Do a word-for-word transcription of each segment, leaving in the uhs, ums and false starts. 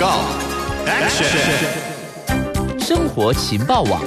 告 ，Action！ 生活情报网。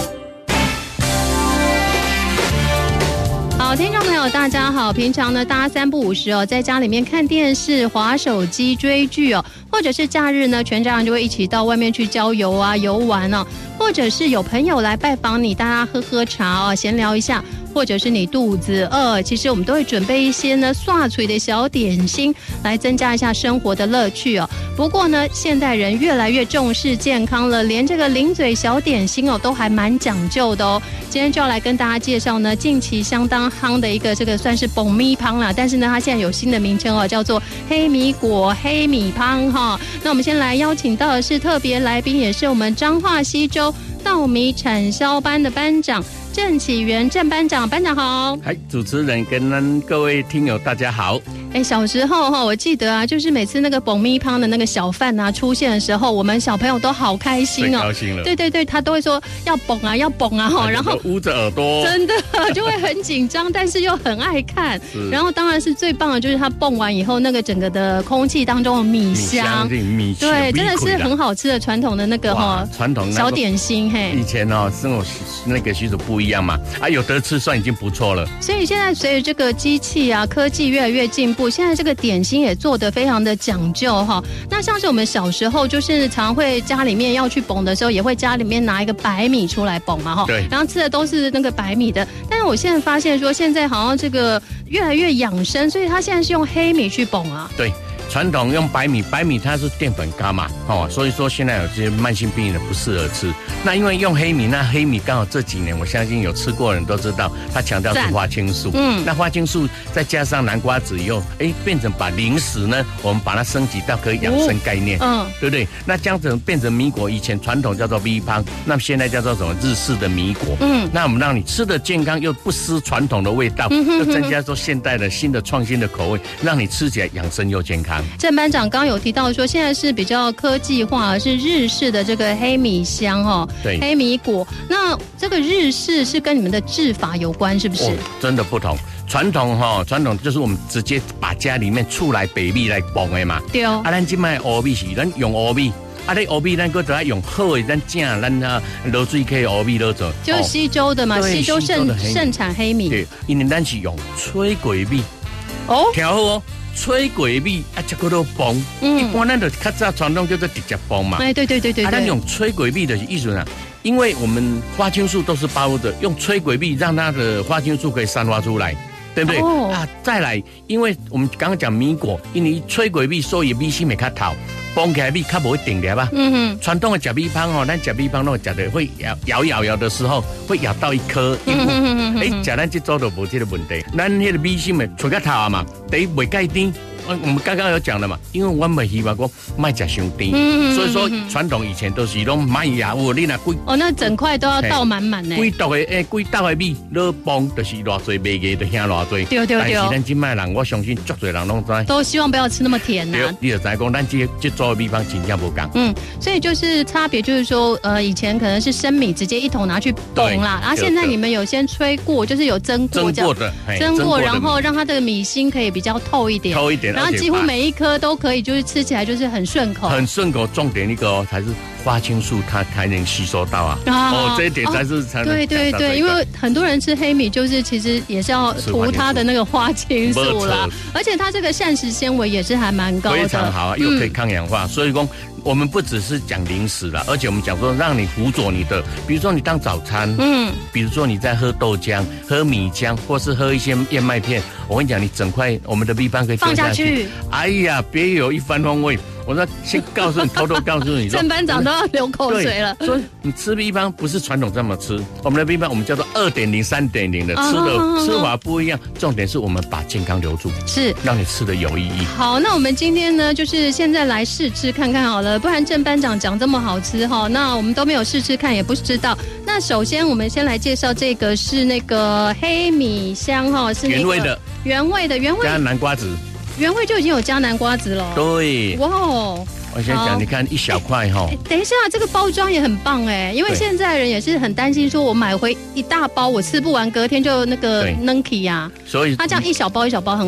好，听众朋友大家好，平常呢大家三不五时哦，在家里面看电视、滑手机、追剧哦，或者是假日呢，全家人就会一起到外面去郊游啊、游玩哦，或者是有朋友来拜访你，大家喝喝茶哦，闲聊一下。或者是你肚子饿，其实我们都会准备一些呢刷嘴的小点心，来增加一下生活的乐趣哦。不过呢，现代人越来越重视健康了，连这个零嘴小点心哦，都还蛮讲究的哦。今天就要来跟大家介绍呢，近期相当夯的一个这个算是爆米香啦，但是呢，它现在有新的名称哦，叫做黑米果黑米香哈。那我们先来邀请到的是特别来宾，也是我们彰化溪州稻米产销班的班长。郑启源郑班长，班长好。 嗨，主持人跟各位听友大家好。 哎，小时候哈，我记得啊，就是每次那个爆米香的那个小贩啊出现的时候，我们小朋友都好开心哦， 最高兴了。 对对对，他都会说要蹦啊，要蹦啊哈，然后捂着耳朵， 真的就会很紧张，但是又很爱看。然后当然是最棒的，就是他蹦完以后，那个整个的空气当中的米香， 米香， 对，真的是很好吃的传统的那个哈传统小点心嘿。 以前哦，生活那个习俗不一样嘛，啊，有得吃算已经不错了。 所以现在随着这个机器啊、科技越来越进步，现在这个点心也做得非常的讲究哈。那像是我们小时候，就是常会家里面要去蹦的时候，也会家里面拿一个白米出来蹦嘛哈。 对。 然后吃的都是那个白米的，但是我现在发现说，现在好像这个越来越养生，所以他现在是用黑米去蹦啊。 对。传统用白米，白米它是淀粉高嘛，哦，所以说现在有些慢性病人不适合吃。那因为用黑米，那黑米刚好这几年，我相信有吃过的人都知道，它强调是花青素。嗯，那花青素再加上南瓜子以后，哎，变成把零食呢，我们把它升级到可以养生概念，嗯，对不对？那这样子变成米果，以前传统叫做米香，那现在叫做什么日式的米果。嗯，那我们让你吃的健康又不失传统的味道，嗯、又增加说现代的新的创新的口味，让你吃起来养生又健康。 郑班长刚有提到说，现在是比较科技化，是日式的这个黑米香哦， 对， 黑米果。那这个日式是跟你们的制法有关，是不是？哦、 真的不同。传统哈、哦，传统就是我们直接把家里面出来白米来蹦的嘛。 对哦。 啊，咱今卖乌米是咱用乌米。啊！你乌米咱搁就要用好的，咱正咱啊落水溪乌米落做， 就是西周的嘛，西周盛盛产黑米。 对，因为咱是用炊过米， 哦， 调好哦，炊过米啊，才搁到崩。嗯，一般咱就较早传统叫做直接崩嘛。 哎，对对对对对。 啊，咱用炊过米的意思啊，因为我们花青素都是包的，用炊过米让它的花青素可以散发出来。对不对、哦、啊？再来，因为我们刚刚讲米果，因为炊过米，所以米心会较透，崩起来米较不会定粒吧？嗯哼。传统的吃米香哦，咱吃米香那个吃的会咬咬咬咬的时候，会咬到一颗。嗯哼哼哼。哎，吃咱这做都无这个问题，咱那个米心会出较透啊嘛，第一袂介甜。我们刚刚有讲了嘛，因为我们希望说卖吃伤甜，嗯、所以说传统以前都是拢卖牙物，你那贵哦，那整块都要倒满满呢。 贵倒的诶，贵倒的米，落崩就是偌济卖个就遐偌济。 对对对。 但是咱今卖人，我相信足多人拢知。 都希望不要吃那么甜呐、啊。 你就知讲，咱这这做的米方真正不同。 嗯，所以就是差别就是说，呃，以前可能是生米直接一桶拿去崩啦，然后现在你们有先吹过，就是有蒸过， 蒸过的， 蒸过，然后让它的米心可以比较透一点， 透一点， 然后几乎每一颗都可以，就是吃起来就是很顺口， 很顺口。重点一个哦，才是花青素，它才能吸收到啊。哦，这一点才是、哦、才能。 对对对，因为很多人吃黑米，就是其实也是要涂它的那个花青素啦，而且它这个膳食纤维也是还蛮高的， 非常好啊，又可以抗氧化。嗯、所以说，我们不只是讲零食了，而且我们讲说让你辅佐你的，比如说你当早餐，嗯，比如说你在喝豆浆、喝米浆，或是喝一些燕麦片，我跟你讲，你整块我们的米饭可以放下去。 哎呀，别有一番风味。我说先告诉你，偷偷告诉你， 郑班长都要流口水了。 所以你吃米饭不是传统这么吃，我们的米饭我们叫做二点零、三点零的，吃的吃法不一样。重点是我们把健康留住， 是让你吃的有意义。 好，那我们今天呢，就是现在来试吃看看好了，不然郑班长讲这么好吃哈，那我们都没有试吃看，也不知道。那首先我们先来介绍这个是那个黑米香哈，是、那個、 原味的， 原味的原味加南瓜子。 原味就已经有加南瓜子了。 对， 哇哦！ 我先讲，你看一小块哈、欸。 等一下，这个包装也很棒哎，因为现在人也是很担心，说我买回一大包，我吃不完，隔天就那个 Nunky 呀。 所以它这样一小包一小包很好。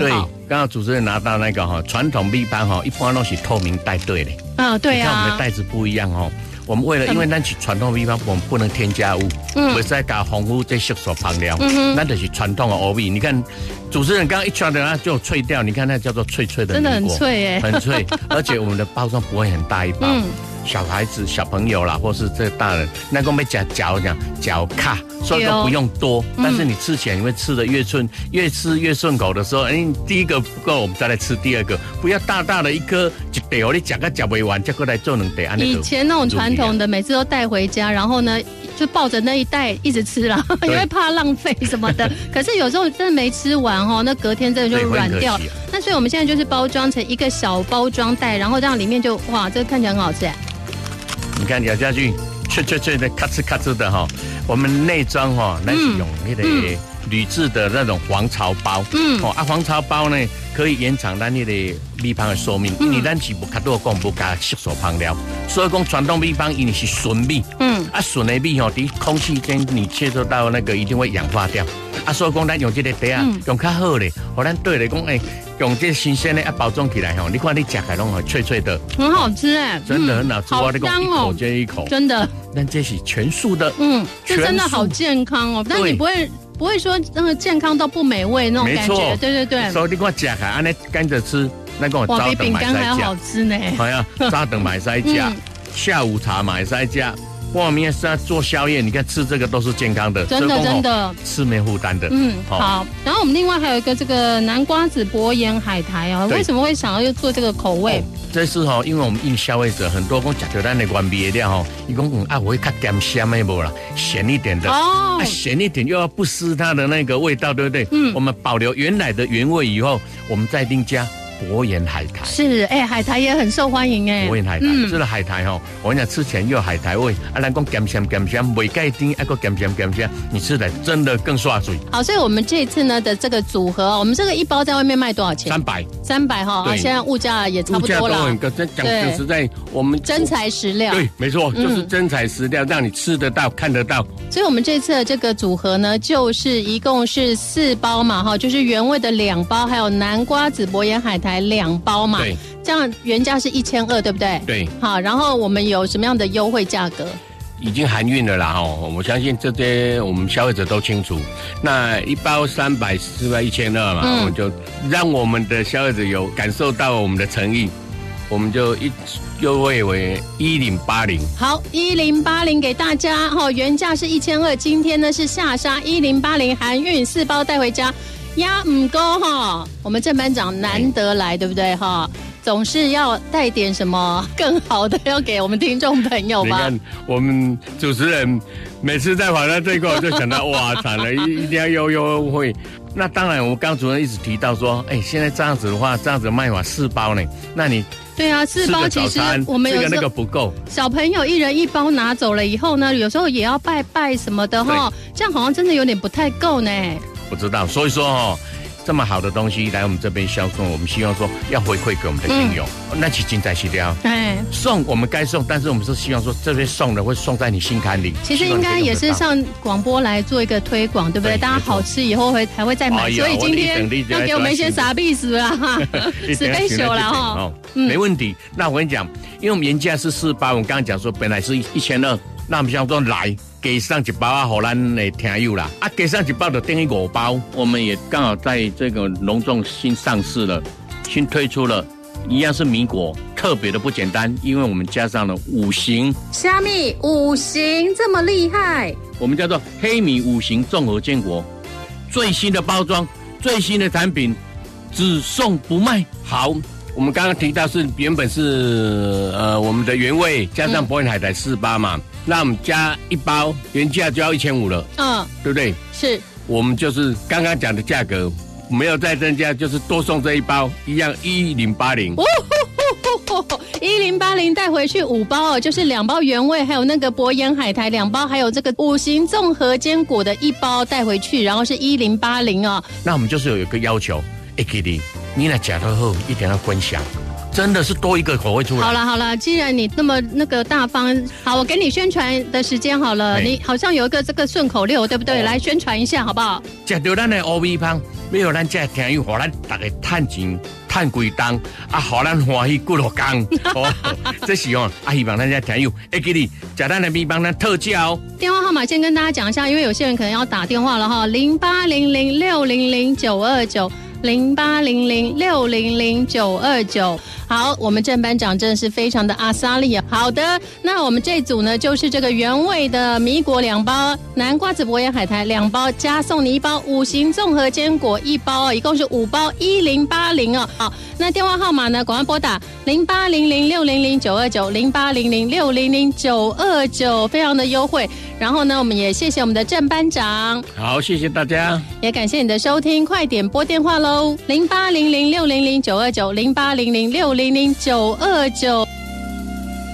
刚刚主持人拿到那个哈传统米芳哈，一般都是透明袋对的。 啊，对啊。 你看我们的袋子不一样哦。我们为了，因为咱是传统米芳，我们不能添加物，嗯，不再加防腐这色素香料，嗯，那就是传统的欧米。你看，主持人刚刚一传的，它就脆掉，你看那叫做脆脆的， 真的很脆哎， 很脆，而且我们的包装不会很大一包。嗯，小孩子、小朋友啦，或是这大人，那个没夹嚼讲嚼卡，所以说不用多，但是你吃起来你会吃的越顺，越吃越顺口的时候，哎，第一个不够，我们再来吃第二个，不要大大的一颗一袋哦，你夹个夹不完，再过来做两袋。 以前那种传统的，每次都带回家，然后呢就抱着那一袋一直吃了，因为怕浪费什么的。可是有时候真的没吃完哈，那隔天真的就软掉。那所以我们现在就是包装成一个小包装袋，然后这样里面就哇，这个看起来很好吃哎。 你看咬下去，脆脆脆的，咔哧咔哧的哈。我们内装哈，那是用那个铝制的那种黄槽包，嗯，哦啊，黄槽包呢可以延长咱那个米芳的寿命，因为咱是不较多讲不加色素香料，所以讲传统米芳因为是纯米，嗯，啊纯的米吼，伫空气间你接触到那个一定会氧化掉，啊，所以讲咱用这个袋啊，用较好的，互咱对来讲，哎。用这新鲜的啊包装起来哈，你看你夹开拢脆脆的， 很好吃哎， 真的很好吃， 好香哦， 一口接一口， 真的。 但这是全素的， 嗯，这真的好健康哦，但你不会不会说那个健康到不美味那种感觉，对对对。 所以你看夹开，安尼跟着吃，那个哇，比饼干还要好吃呢。 哎呀，早顿买塞加，下午茶买塞加。外面是要做宵夜，你看吃这个都是健康的， 真的真的吃没负担的。 嗯，好。然后我们另外还有一个这个南瓜子薄盐海苔哦，为什么会想要做这个口味？ 这是哈，因为我们应消费者很多讲吃到咱的原味的料哈，伊讲嗯啊，我会较咸咸的无啦，咸一点的哦，啊咸一点又要不失它的那个味道，对不对？嗯，我们保留原来的原味以后，我们再另加。薄盐海苔是哎、欸，海苔也很受欢迎哎、欸。 薄盐海苔，嗯、这个海苔哈，我跟你讲，吃起来又有海苔味，啊，咱讲咸咸咸咸，未盖丁，还个咸咸咸咸，你吃的真的更刷嘴。 好，所以我们这一次呢的这个组合，我们这个一包在外面卖多少钱？ 三百， 三百哈，现在物价也差不多了。物价都很高，真讲真实在，我们真材实料。 对，没错，就是真材实料，让你吃得到、看得到。 所以我们这次的这个组合呢，就是一共是四包嘛，哈，就是原味的两包，还有南瓜子薄盐海苔两包。 对， 这样原价是一千二，对不对？ 对， 好，然后我们有什么样的优惠价格？ 已经含运了啦哈，我相信这些我们消费者都清楚。那一包三百、四百、一千二嘛，嗯、我们就让我们的消费者有感受到我们的诚意，我们就一优惠为一零八零。 好，一零八零给大家哈，原价是一千二，今天呢是下杀一零八零，含运四包带回家。呀，唔够哈！我们郑班长难得来，对不对哈？总是要带点什么更好的，要给我们听众朋友吧。 你看，我们主持人每次在访谈这一块，我就想到哇，惨了，一一定要优优惠。那当然，我们刚主任一直提到说，哎，现在这样子的话，这样子卖法四包呢，那你对啊，四包其实我们有这个那个不够， 小朋友一人一包拿走了以后呢，有时候也要拜拜什么的哈，这样好像真的有点不太够呢。 不知道，所以说哦，这么好的东西来我们这边销售，我们希望说要回馈给我们的听友，嗯、那是精彩细料。哎，送我们该送，但是我们是希望说这边送的会送在你心坎里。 其实应该也是上广播来做一个推广，对不对？大家好吃以后会还会再买，所以今天要给我们一些傻逼死啦哈，死被秀了哈。 没问题。那我跟你讲，因为我们原价是四包，我们刚刚讲说本来是一千二，那我们想说来。给上一包啊，给咱的听友啦！啊，给上一包就等于五包。我们也刚好在这个隆重新上市了，新推出了，一样是米果，特别的不简单，因为我们加上了五行。 虾米五行这么厉害？ 我们叫做黑米五行综合坚果，最新的包装，最新的产品，只送不卖。好。我们刚刚提到是原本是呃我们的原味加上薄盐海苔四八嘛，嗯、那我们加一包原价就要一千五了，嗯，对不对？ 是， 我们就是刚刚讲的价格没有再增加，就是多送这一包，一样一零八零。 一零八零带回去五包哦，就是两包原味，还有那个薄盐海苔两包，还有这个五行综合坚果的一包带回去，然后是一零八零哦。 那我们就是有一个要求 ，A K D。你来夹到后一定要分享，真的是多一个口味出来。 好了好了，既然你那么那个大方，好，我给你宣传的时间好了。你好像有一个这个顺口溜，对不对？哦、来宣传一下好不好？ 吃到咱的乌米芳， 要有咱这听友，互咱大家趁钱。趁几档啊，互咱欢喜几落工，哦，这是哦，啊，希望咱这听友会记哩，食咱的米帮咱特价哦。 电话号码先跟大家讲一下，因为有些人可能要打电话了哈，零八零零六零零九二九，零八零零六零零九二九。好，我们郑班长真的是非常的阿萨利啊。好的，那我们这组呢就是这个原味的米果两包，南瓜子博野海苔两包，加送你一包五行综合坚果一包，一共是五包一零八零哦。好，那电话号码呢，赶快拨打零八零零六零零九二九，零八零零六零零九二九，非常的优惠。然后呢，我们也谢谢我们的郑班长。 好，谢谢大家， 也感谢你的收听，快点拨电话喽，零八零零六零零九二九，零八零零六零零九二九。